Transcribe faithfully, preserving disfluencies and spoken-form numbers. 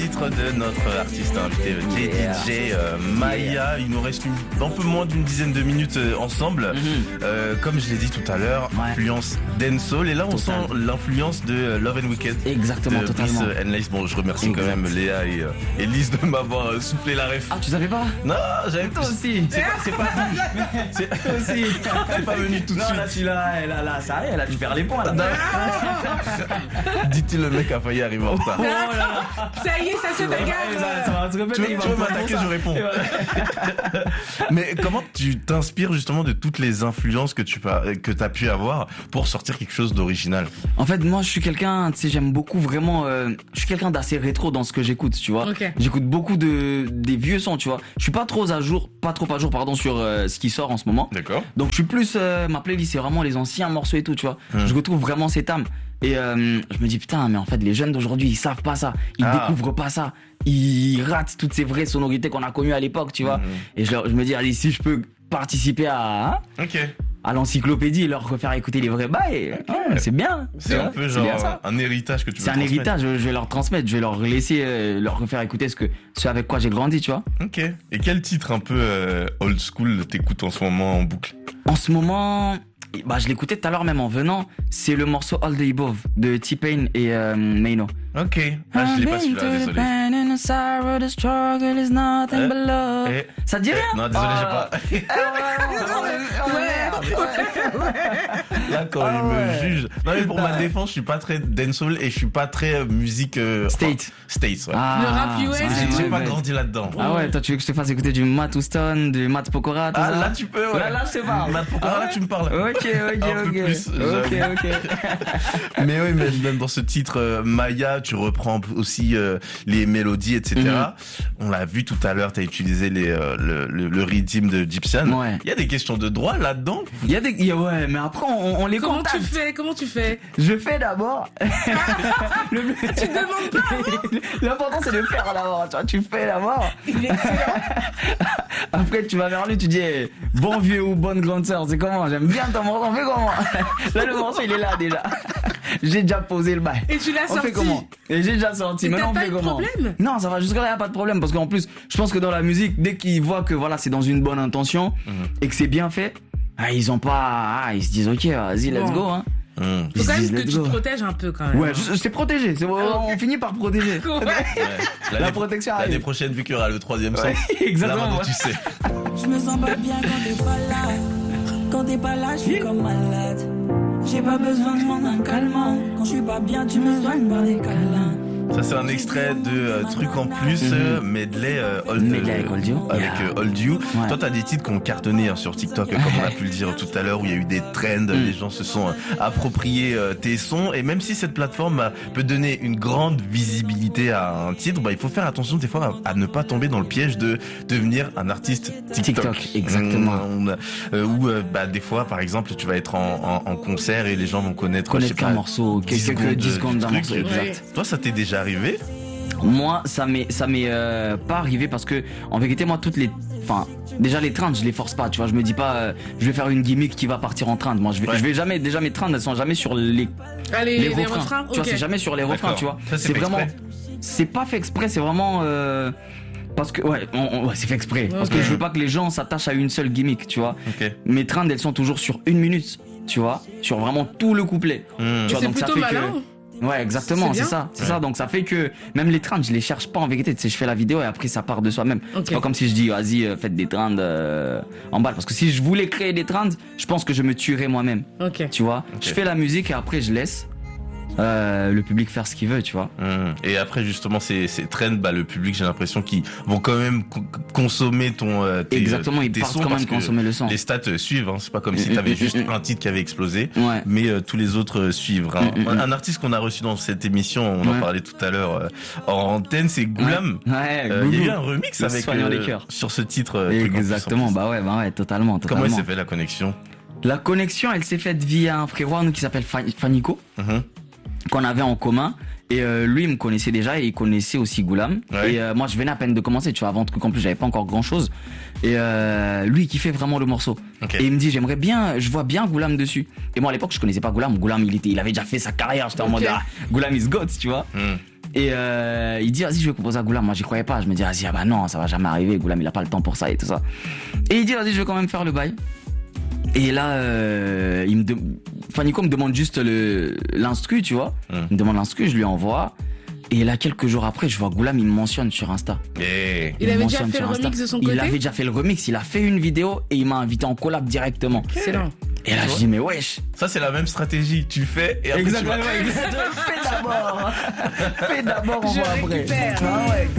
titre de notre artiste invité, J D J euh, Maya. Il nous reste une, un peu moins d'une dizaine de minutes euh, ensemble. Mm-hmm. Euh, comme je l'ai dit tout à l'heure, ouais. influence dancehall. Et là, on Total. sent l'influence de Love and Wicked. Exactement, de totalement. Brice and Lace. Bon, je remercie exact. quand même Léa et, euh, et Lise de m'avoir euh, soufflé la ref. Ah, tu savais pas? Non, j'avais toi aussi. C'est pas, c'est pas c'est, toi aussi. C'est pas venu tout de non, suite. Non, là, celui-là, là, là, ça y est, là, tu perds les points, là. Dit-il le mec a failli arriver en retard. Oh là là. Ça y est, ça se bagarre. Ça, ça va se répéter. Tu veux, tu veux m'attaquer, je réponds. Mais comment tu t'inspires justement de toutes les influences que tu que t'as pu avoir pour sortir quelque chose d'original? En fait, moi, je suis quelqu'un, tu sais, j'aime beaucoup vraiment. Euh, je suis quelqu'un d'assez rétro dans ce que j'écoute, tu vois. Okay. J'écoute beaucoup de des vieux sons, tu vois. Je suis pas trop à jour, pas trop à jour, pardon, sur euh, ce qui sort en ce moment. D'accord. Donc, je suis plus euh, ma playlist, c'est vraiment les anciens morceaux et tout, tu vois. Hum. Je retrouve vraiment cette âme. Et euh, je me dis putain, mais en fait les jeunes d'aujourd'hui ils savent pas ça, ils ah. découvrent pas ça, ils ratent toutes ces vraies sonorités qu'on a connues à l'époque, tu vois. Mmh. Et je, je me dis allez, si je peux participer à hein, okay. à l'encyclopédie et leur refaire écouter les vrais bails, okay. hein, c'est bien. C'est un peu genre un héritage que tu veux C'est un héritage, je, je vais leur transmettre, je vais leur laisser euh, leur refaire écouter ce que ce avec quoi j'ai grandi, tu vois. Ok. Et quel titre un peu euh, old school t'écoutes en ce moment en boucle? En ce moment. Bah, je l'écoutais tout à l'heure même en venant. C'est le morceau All the Above de T-Pain et euh, Maino. Ok. Ah, je l'ai pas celui-là, désolé. Euh, eh, Ça te dit rien? eh, Non, désolé, oh, j'ai pas. Là, quand ah, il me juge. Non, mais pour ma défense, je suis pas très dancehall et je suis pas très musique. Euh, State. Enfin, States, ouais. Ah, le rap U S, j'ai, j'ai pas grandi là-dedans. Ah ouais, toi, tu veux que je te fasse écouter du Matt Houston, du Matt Pokora, tout ah, ça? Là, tu peux, ouais. Là, là, je sais pas. Matt Pokora, ah, là, tu me parles. Ok, ok, un ok. Peu plus, ok, ok. Mais oui, mais même dans ce titre, euh, Maya, tu reprends aussi euh, les mélodies, et cetera. Mm-hmm. On l'a vu tout à l'heure, tu as utilisé les, euh, le, le, le rythme de Gypsian. Ouais. Il y a des questions de droit là-dedans. Il y a des, il y a, ouais, mais après on, on les Comment contacte. tu fais? Comment tu fais? Je fais d'abord. le... Tu demandes pas. L'important c'est de faire d'abord. Tu vois, tu fais d'abord. Il est excellent. Après tu vas vers lui, tu dis hey, bon vieux ou bonne grande sœur, c'est comment? J'aime bien ton morceau. On fait comment? Là le morceau il est là déjà. J'ai déjà posé le bail. Et tu l'as on sorti? Fait comment? Et j'ai déjà sorti. Et maintenant on pas fait de comment? Problème? Non, ça va jusque là, y a pas de problème parce qu'en plus, je pense que dans la musique, dès qu'ils voient que voilà, c'est dans une bonne intention mmh. et que c'est bien fait, ah, ils ont pas, ah, ils se disent ok, vas-y, let's go, hein. Mmh. Faut quand même que tu te protèges un peu quand même. Ouais, je, c'est protégé. C'est, ah, okay. On finit par protéger. Ouais. Ouais. La l'année, protection arrive. L'année prochaine, vu qu'il y aura le troisième ouais. son. Exactement. Là, maintenant, ouais. tu sais. Je me sens pas bien quand t'es pas là. Quand t'es pas là, je suis comme malade. J'ai pas besoin de demander un calmant. Quand je suis pas bien, tu me soignes par des câlins. Ça c'est un extrait de euh, Truc en plus, euh, medley, euh, old, medley avec Old You. Avec yeah. euh, Old You. Ouais. Toi t'as des titres qui ont cartonné hein, sur TikTok, comme on a pu le dire tout à l'heure, où il y a eu des trends, mm. les gens se sont euh, appropriés euh, tes sons. Et même si cette plateforme euh, peut donner une grande visibilité à un titre, bah il faut faire attention des fois à, à ne pas tomber dans le piège de devenir un artiste TikTok. TikTok, exactement. Mmh, euh, où euh, bah des fois par exemple tu vas être en, en, en concert et les gens vont connaître, connaître je sais qu'un pas, morceau, quelques dix secondes d'un morceau. Exact. Toi ça t'est déjà arrivé? Moi, ça m'est, ça m'est euh, pas arrivé parce que, en vérité, moi, toutes les, enfin, déjà les trends, je les force pas, tu vois. Je me dis pas, euh, je vais faire une gimmick qui va partir en trend. Moi, je vais, ouais. je vais jamais, déjà mes trends, elles sont jamais sur les, Allez, les, les refrains. refrains. Tu okay. vois, c'est jamais sur les refrains, D'accord. tu vois. Ça, c'est, c'est vraiment, exprès. C'est pas fait exprès, c'est vraiment, euh, parce que, ouais, on, on, ouais c'est fait exprès. Okay. Parce que je veux pas que les gens s'attachent à une seule gimmick, tu vois. Okay. Mes trends, elles sont toujours sur une minute, tu vois, sur vraiment tout le couplet. Mmh. Tu vois, c'est donc plutôt ça fait malin. Que, Ouais, exactement, c'est, c'est ça, c'est ouais. ça. Donc ça fait que même les trends, je les cherche pas en vérité. Tu sais, je fais la vidéo et après ça part de soi-même. Okay. C'est pas comme si je dis, vas-y, euh, faites des trends euh, en balle. Parce que si je voulais créer des trends, je pense que je me tuerais moi-même. Okay. Tu vois, okay. Je fais la musique et après je laisse euh, le public faire ce qu'il veut, tu vois. Mmh. Et après justement ces, ces trends, bah le public, j'ai l'impression qu'ils vont quand même co- consommer ton euh, tes, exactement, ils tes partent sons quand même consommer le son. Les stats euh, suivent, hein. C'est pas comme si t'avais mmh, juste mmh, un titre qui avait explosé, ouais. mais euh, tous les autres euh, suivent. Hein. Mmh, un, un artiste qu'on a reçu dans cette émission, on ouais. en parlait tout à l'heure euh, en antenne, c'est Goulam. Ouais, ouais euh, il y a eu un remix le avec euh, sur ce titre. Euh, exactement, bah ouais, bah ouais, totalement, totalement. Comment il s'est fait la connexion? La connexion, elle s'est faite via un frérot nous qui s'appelle Fanico. Mmh. Qu'on avait en commun et euh, lui il me connaissait déjà et il connaissait aussi Goulam ouais. et euh, moi je venais à peine de commencer, tu vois, avant qu'en plus j'avais pas encore grand chose et euh, lui il kiffait vraiment le morceau okay. et il me dit j'aimerais bien, je vois bien Goulam dessus et moi à l'époque je connaissais pas Goulam. Goulam il était, il avait déjà fait sa carrière, j'étais okay. en mode ah, Goulam is God, tu vois. mm. Et euh, il dit, vas-y, je vais composer à Goulam. Moi, j'y croyais pas. Je me dis, vas-y, ah bah non, ça va jamais arriver. Goulam, il a pas le temps pour ça et tout ça. Et il dit, vas-y, je vais quand même faire le bail. Et là, euh, il me de... enfin, Nico me demande juste le l'instru, tu vois. Mmh. Il me demande l'instru, je lui envoie. Et là, quelques jours après, je vois Goulam, il me mentionne sur Insta. Hey. Il, il avait déjà fait le Insta. remix de son côté. Il avait déjà fait le remix, il a fait une vidéo et il m'a invité en collab directement. Excellent. Et là, je dis, mais wesh. Ça, c'est la même stratégie. Tu le fais et après exactement, tu vas... exactement. Fais d'abord. Fais d'abord, on je voit après. Récupère. Ah ouais.